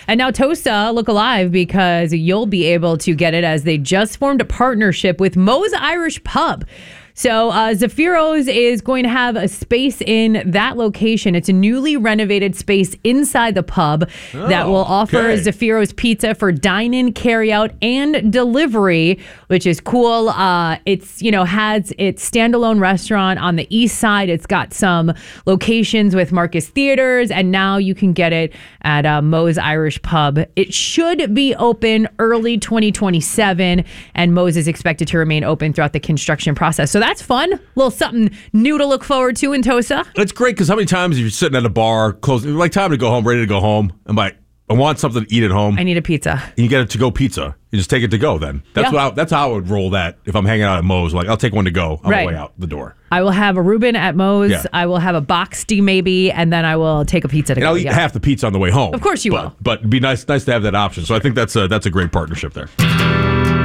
And now Tosa, look alive because you'll be able to get it as they just formed a partnership with Moe's Irish Pub. So Zaffiro's is going to have a space in that location. It's a newly renovated space inside the pub that will offer Zaffiro's pizza for dine-in, carry-out, and delivery, which is cool. It's has its standalone restaurant on the east side. It's got some locations with Marcus Theaters, and now you can get it at Moe's Irish Pub. It should be open early 2027, and Moe's is expected to remain open throughout the construction process. So that's fun. A little something new to look forward to in Tosa. It's great because how many times you're sitting at a bar, close, like time to go home, ready to go home, and like, I want something to eat at home. I need a pizza. And you get a to-go pizza. You just take it to go then. That's how I would roll that if I'm hanging out at Moe's. Like, I'll take one to go on the way out the door. I will have a Reuben at Moe's. Yeah. I will have a Boxty maybe, and then I will take a pizza to go. I'll eat half the pizza on the way home. Of course you will. But it'd be nice to have that option. So I think that's a great partnership there.